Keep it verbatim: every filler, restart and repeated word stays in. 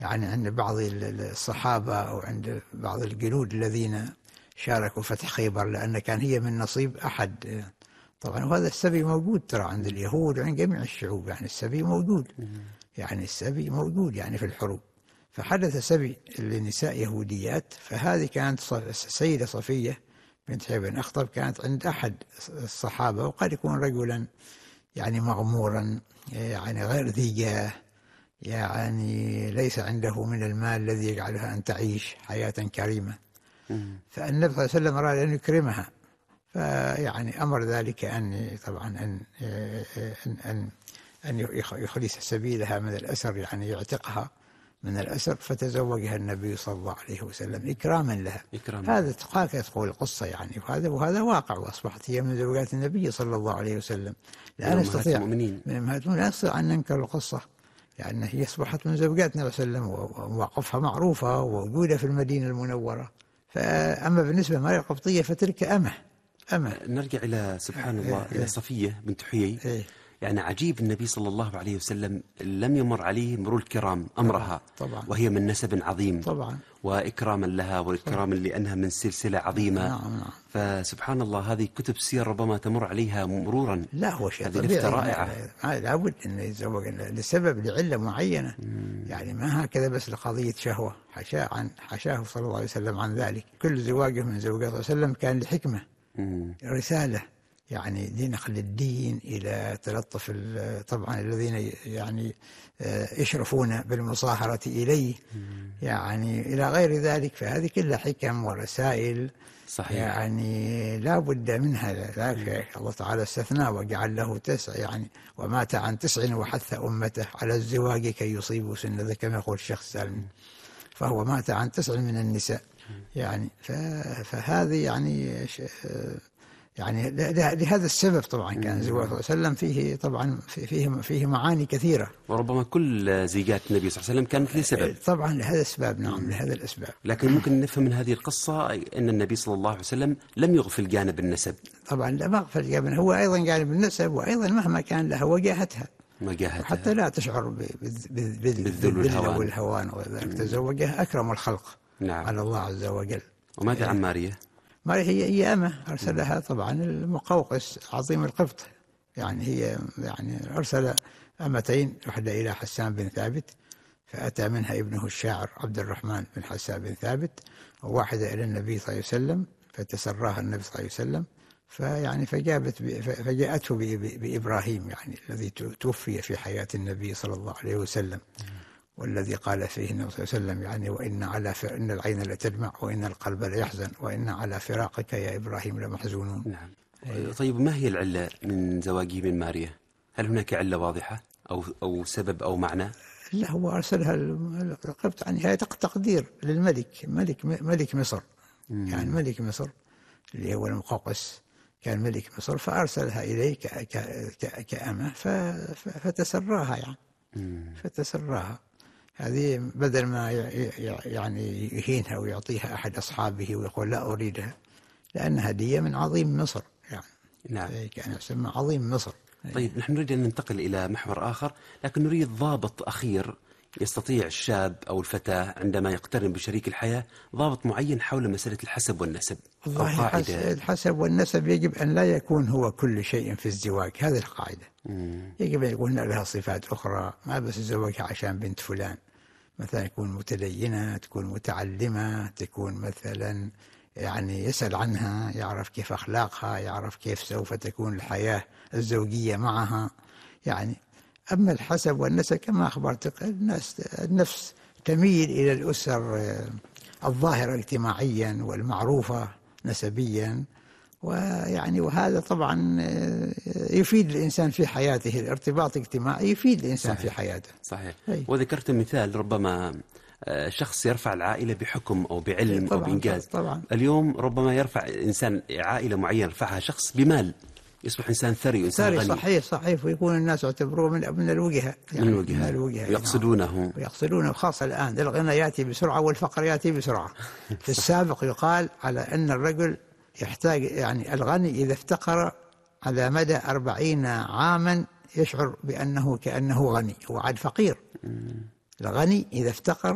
يعني عند بعض الصحابة أو عند بعض الجنود الذين شاركوا فتح خيبر، لأن كان هي من نصيب أحد طبعا. وهذا السبي موجود ترى عند اليهود وعند جميع الشعوب، يعني السبي موجود، يعني السبي موجود يعني في الحروب. فحدث سبي لنساء يهوديات، فهذه كانت السيدة صفية بنت حيي بن أخطب كانت عند أحد الصحابة، وقد يكون رجلا يعني مغمورا، يعني غير ذي جاه، يعني ليس عنده من المال الذي يجعلها أن تعيش حياة كريمة. فالنبي صلى الله عليه وسلم أراد أن يكرمها، فيعني أمر ذلك أن طبعا أن أن أن, أن يخلص سبيلها من الأسر، يعني يعتقها من الأسر، فتزوجها النبي صلى الله عليه وسلم إكراما لها. إكرام. هذا هكذا تقول القصة يعني، وهذا وهذا واقع، وأصبحت هي من زوجات النبي صلى الله عليه وسلم. لا نستطيع من أمهات لا نستطيع أن ننكر القصة، لأن هي أصبحت من زوجات النبي صلى الله عليه وسلم، ومواقفها معروفة ووجودها في المدينة المنورة. فأما بالنسبة لماريا القبطية فتلك أمه أمه. نرجع إلى سبحان الله إيه إلى صفية بنت حيي. إيه يعني عجيب، النبي صلى الله عليه وسلم لم يمر عليه مرور الكرام أمرها طبعا، وهي من نسب عظيم طبعا، وإكراما لها وإكراما لأنها من سلسلة عظيمة. نعم نعم. فسبحان الله هذه كتب سير ربما تمر عليها مرورا. لا هو شيء طبيعي رائعة، لابد أن يتزوج لسبب لعلة معينة. مم. يعني ما هكذا بس لقضية شهوة، حشاه عن حشاه صلى الله عليه وسلم عن ذلك. كل زواجه من زوجات صلى الله عليه وسلم كان لحكمة. مم. رسالة، يعني دي نقل الدين إلى تلطف طبعا الذين يعني يشرفون بالمصاهرة إليه، يعني إلى غير ذلك. فهذه كلها حكم ورسائل صحيح، يعني لا بد منها. ذاك الله تعالى استثنى وجعل له تسع، يعني ومات عن تسع وحث أمته على الزواج كي يصيبوا سنة، كما يقول الشيخ سالم. فهو مات عن تسع من النساء يعني. فهذه يعني يعني لهذا السبب طبعا كان زواج صلى الله عليه وسلم فيه طبعا فيه فيه معاني كثيرة، وربما كل زيجات النبي صلى الله عليه وسلم كانت لسبب طبعا لهذا الأسباب. نعم لهذا الأسباب. لكن ممكن نفهم من هذه القصة أن النبي صلى الله عليه وسلم لم يغفل جانب النسب. طبعا لا مغفل جانب، هو أيضا جانب النسب، وأيضا مهما كان لها وجاهتها وجاهتها حتى لا تشعر بالذل والهوان وذلك. تزوجها أكرم الخلق نعم على الله عز وجل. وماذا عن ماريا؟ ماريا هي هي أمه أرسلها طبعا المقوقس عظيم القبط، يعني هي يعني أرسل أمتين، واحدة إلى حسان بن ثابت فأتى منها ابنه الشاعر عبد الرحمن بن حسان بن ثابت، وواحدة إلى النبي صلى الله عليه وسلم فتسراها النبي صلى الله عليه وسلم، فيعني فجابت فجاءته بإبراهيم يعني الذي توفي في حياة النبي صلى الله عليه وسلم، والذي قال فيه النبي صلى الله عليه وسلم يعني وإن على ف... إن العين لتدمع وإن القلب ليحزن وإن على فراقك يا إبراهيم لمحزونون. نعم. طيب ما هي العلة من زواجه من ماريا؟ هل هناك علة واضحة أو أو سبب أو معنى؟ لا هو أرسلها القبط عن هي تقدير للملك ملك ملك مصر. مم. يعني ملك مصر اللي هو المقوقس كان ملك مصر، فأرسلها إليه ك... ك... كأمة ف... فتسراها يعني. مم. فتسراها هذه بدل ما يعني يهينها ويعطيها أحد أصحابه ويقول لا أريدها، لأن هدية من عظيم مصر يعني. نعم. كان يسمى عظيم مصر. طيب نحن نريد أن ننتقل إلى محور آخر، لكن نريد ضابط أخير يستطيع الشاب أو الفتاة عندما يقترن بشريك الحياة ضابط معين حول مسألة الحسب والنسب. والله الحسب والنسب يجب أن لا يكون هو كل شيء في الزواج، هذه القاعدة. مم. يجب أن يكون لها صفات أخرى، ما بس الزواج عشان بنت فلان، مثلا تكون متدينة، تكون متعلمة، تكون مثلا يعني يسأل عنها، يعرف كيف أخلاقها، يعرف كيف سوف تكون الحياة الزوجية معها يعني. أما الحسب والنسب كما أخبرتك، الناس النفس تميل إلى الأسر الظاهرة اجتماعيا والمعروفة نسبيا، ويعني وهذا طبعا يفيد الإنسان في حياته، الارتباط الاجتماعي يفيد الإنسان صحيح. في حياته صحيح. أي. وذكرت مثال ربما شخص يرفع العائلة بحكم أو بعلم طبعاً أو بإنجاز طبعاً. اليوم ربما يرفع إنسان عائلة معينة يرفعها شخص بمال، يصبح إنسان ثري وإنسان غني. صحيح صحيح، ويكون الناس يعتبروه من من الوجهة يعني من الوجهة, من الوجهة ويقصدونه ويقصدونه خاصة الآن الغنى يأتي بسرعة والفقر يأتي بسرعة. في السابق يقال على أن الرجل يحتاج يعني الغني إذا افتقر على مدى أربعين عاما يشعر بأنه كأنه غني، هو عاد فقير. الغني إذا افتقر